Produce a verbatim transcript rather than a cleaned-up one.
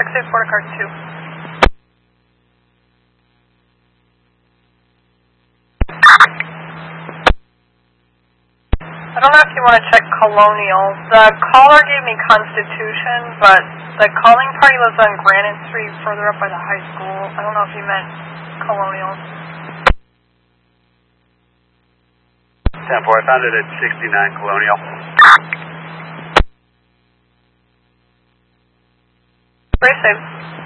six eight four to car two. I don't know if you want to check Colonial. The caller gave me Constitution, but the calling party lives on Granite Street further up by the high school. I don't know if you meant Colonial. ten four, I found it at sixty-nine Colonial. Very safe.